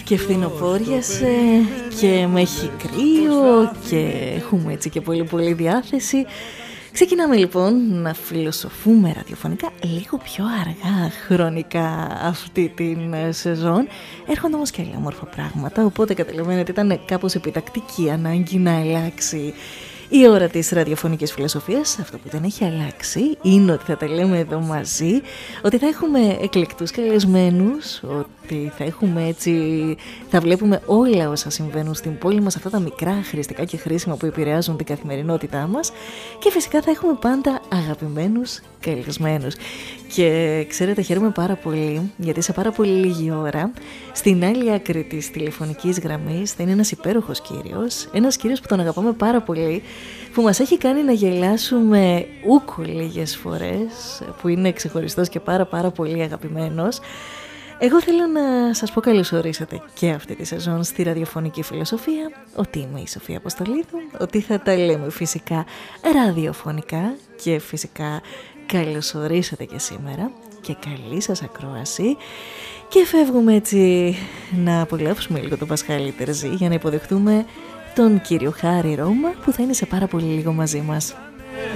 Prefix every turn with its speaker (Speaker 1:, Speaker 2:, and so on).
Speaker 1: Και φθινοπόριασε και με έχει κρύο και έχουμε έτσι και πολύ διάθεση. Ξεκινάμε λοιπόν να φιλοσοφούμε ραδιοφωνικά λίγο πιο αργά χρονικά αυτή την σεζόν. Έρχονται όμως και άλλα όμορφα πράγματα, οπότε καταλαβαίνετε ήταν κάπως επιτακτική ανάγκη να αλλάξει η ώρα της ραδιοφωνικής φιλοσοφίας. Αυτό που δεν έχει αλλάξει είναι ότι θα τα λέμε εδώ μαζί, ότι θα έχουμε εκλεκτούς καλεσμένους, ότι θα έχουμε έτσι, θα βλέπουμε όλα όσα συμβαίνουν στην πόλη μας, αυτά τα μικρά χρηστικά και χρήσιμα που επηρεάζουν την καθημερινότητά μας, και φυσικά θα έχουμε πάντα αγαπημένους καλεσμένους. Και ξέρετε, χαίρομαι πάρα πολύ γιατί σε πάρα πολύ λίγη ώρα στην άλλη άκρη της τηλεφωνικής γραμμής θα είναι ένας υπέροχος κύριος, ένας κύριος που τον αγαπάμε πάρα πολύ, που μας έχει κάνει να γελάσουμε ούκο λίγες φορές, που είναι ξεχωριστός και πάρα πολύ αγαπημένος. Εγώ θέλω να σας πω καλώς ορίσατε και αυτή τη σεζόν στη ραδιοφωνική φιλοσοφία, ότι είμαι η Σοφία Αποστολίδου, ότι θα τα λέμε φυσικά ραδιοφωνικά και φυσικά καλώς ορίσατε και σήμερα και καλή σας ακρόαση. Και φεύγουμε έτσι να απολαύσουμε λίγο το Πασχάλη Τερζή για να υποδεχτούμε τον κύριο Χάρη Ρώμα, που θα είναι σε πάρα πολύ λίγο μαζί μας.